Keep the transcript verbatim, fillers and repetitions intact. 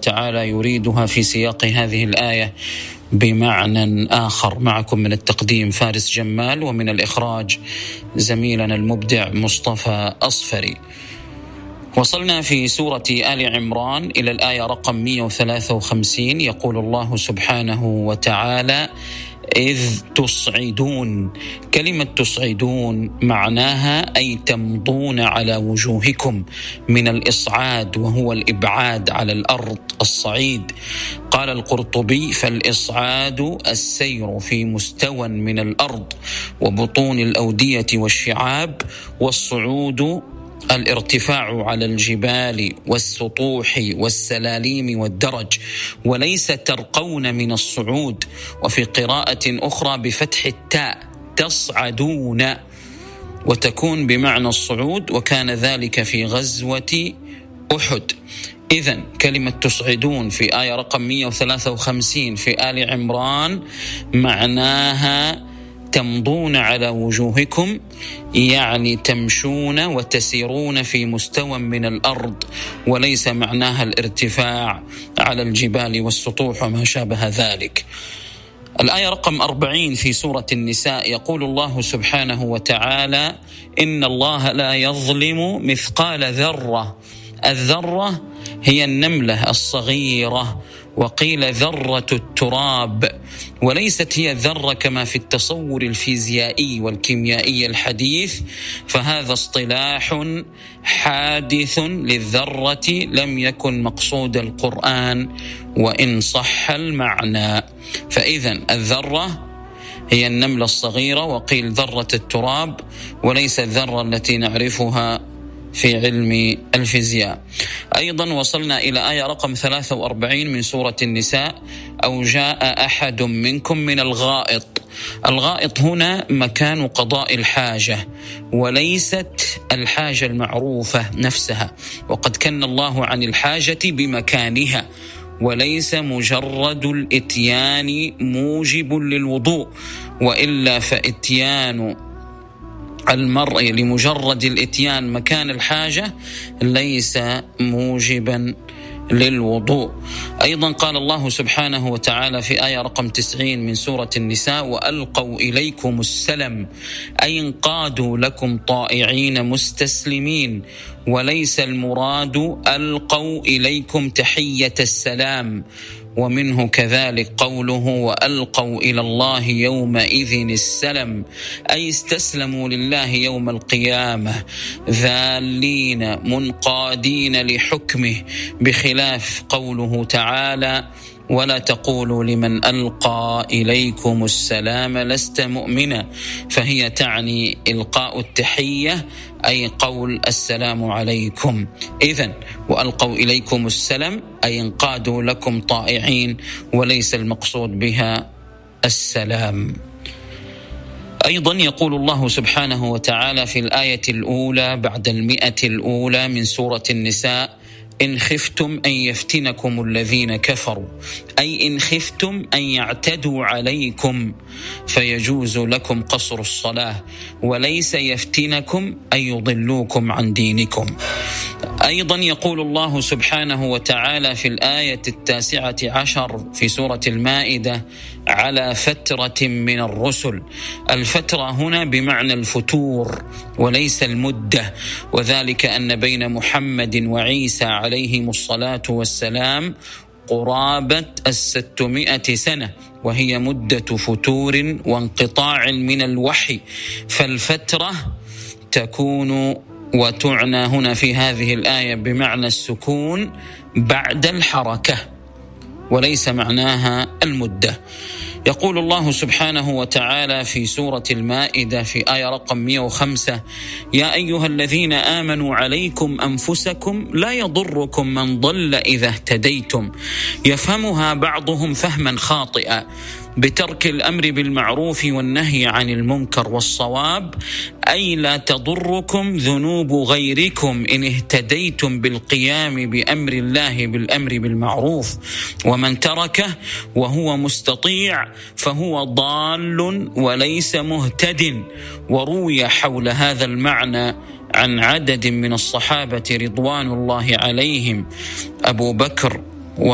وتعالى يريدها في سياق هذه الآية بمعنى آخر. معكم من التقديم فارس جمال، ومن الإخراج زميلنا المبدع مصطفى أصفري. وصلنا في سورة آل عمران إلى الآية رقم مئة وثلاثة وخمسين. يقول الله سبحانه وتعالى: إذ تصعدون. كلمة تصعدون معناها أي تمضون على وجوهكم من الإصعاد، وهو الإبعاد على الأرض، الصعيد. قال القرطبي: فالإصعاد السير في مستوى من الأرض وبطون الأودية والشعاب، والصعود الارتفاع على الجبال والسطوح والسلاليم والدرج، وليس ترقون من الصعود. وفي قراءة أخرى بفتح التاء: تصعدون، وتكون بمعنى الصعود، وكان ذلك في غزوة أحد. إذن كلمة تصعدون في آية رقم مئة وثلاثة وخمسين في آل عمران معناها تمضون على وجوهكم، يعني تمشون وتسيرون في مستوى من الأرض، وليس معناها الارتفاع على الجبال والسطوح وما شابه ذلك. الآية رقم أربعين في سورة النساء يقول الله سبحانه وتعالى: إن الله لا يظلم مثقال ذرة. الذرة هي النملة الصغيرة، وقيل ذرة التراب، وليست هي الذرة كما في التصور الفيزيائي والكيميائي الحديث، فهذا اصطلاح حادث للذرة لم يكن مقصود القرآن وإن صح المعنى. فإذن الذرة هي النملة الصغيرة، وقيل ذرة التراب، وليس الذرة التي نعرفها في علم الفيزياء. أيضا وصلنا إلى آية رقم ثلاثة وأربعين من سورة النساء: أو جاء أحد منكم من الغائط. الغائط هنا مكان قضاء الحاجة، وليست الحاجة المعروفة نفسها، وقد كن الله عن الحاجة بمكانها، وليس مجرد الإتيان موجب للوضوء، وإلا فإتيان المرء لمجرد الإتيان مكان الحاجة ليس موجبا للوضوء. أيضا قال الله سبحانه وتعالى في آية رقم تسعين من سورة النساء: وألقوا إليكم السلم، أي انقادوا لكم طائعين مستسلمين، وليس المراد ألقوا إليكم تحية السلام. ومنه كذلك قوله: وألقوا إلى الله يومئذ السلم، أي استسلموا لله يوم القيامة ذالين منقادين لحكمه، بخلاف قوله تعالى: ولا تقولوا لمن ألقى إليكم السلام لست مؤمنا، فهي تعني إلقاء التحية، أي قول السلام عليكم. إذن وألقوا إليكم السلام أي انقادوا لكم طائعين، وليس المقصود بها السلام. أيضا يقول الله سبحانه وتعالى في الآية الأولى بعد المئة الأولى من سورة النساء: إن خفتم أن يفتنكم الذين كفروا، أي إن خفتم أن يعتدوا عليكم فيجوز لكم قصر الصلاة، وليس يفتنكم أن يضلوكم عن دينكم. أيضا يقول الله سبحانه وتعالى في الآية التاسعة عشر في سورة المائدة: على فترة من الرسل. الفترة هنا بمعنى الفتور وليس المدة، وذلك أن بين محمد وعيسى عليهم الصلاة والسلام قرابة الستمائة سنة، وهي مدة فتور وانقطاع من الوحي، فالفترة تكون وتعنى هنا في هذه الآية بمعنى السكون بعد الحركة، وليس معناها المدة. يقول الله سبحانه وتعالى في سورة المائدة في آية رقم مئة وخمسة: يا أيها الذين آمنوا عليكم أنفسكم لا يضركم من ضل إذا اهتديتم. يفهمها بعضهم فهما خاطئا بترك الأمر بالمعروف والنهي عن المنكر، والصواب أي لا تضركم ذنوب غيركم إن اهتديتم بالقيام بأمر الله بالأمر بالمعروف، ومن تركه وهو مستطيع فهو ضال وليس مهتد. وروي حول هذا المعنى عن عدد من الصحابة رضوان الله عليهم: أبو بكر